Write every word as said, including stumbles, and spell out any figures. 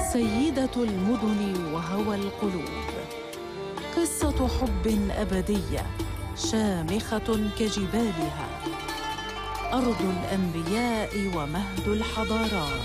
سيدة المدن وهوى القلوب، قصة حب أبدية شامخة كجبالها، أرض الأنبياء ومهد الحضارات.